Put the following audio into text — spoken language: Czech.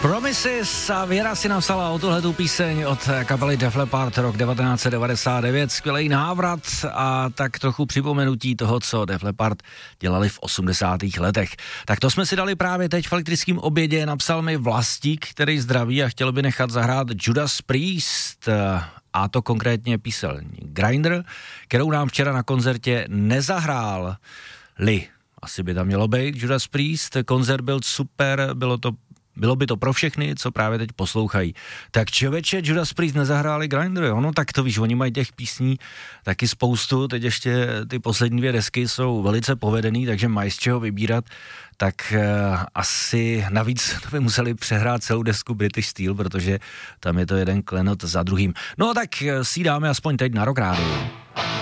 Promises a Věra si napsala o tuhletu píseň od kapely Def Leppard rok 1999, skvělý návrat a tak trochu připomenutí toho, co Def Leppard dělali v 80. letech. Tak to jsme si dali právě teď v elektrickém obědě, napsal mi Vlastík, který zdraví a chtěl by nechat zahrát Judas Priest, a to konkrétně píseň Grinder, kterou nám včera na koncertě nezahrál asi by tam mělo být Judas Priest, koncert byl super, bylo by to pro všechny, co právě teď poslouchají. Tak člověče, Judas Priest nezahráli Grinder, jo? No tak to víš, oni mají těch písní taky spoustu, teď ještě ty poslední 2 desky jsou velice povedený, takže mají z čeho vybírat, tak asi navíc by museli přehrát celou desku British Steel, protože tam je to jeden klenot za druhým. No tak si dáme aspoň teď na Rock Radio.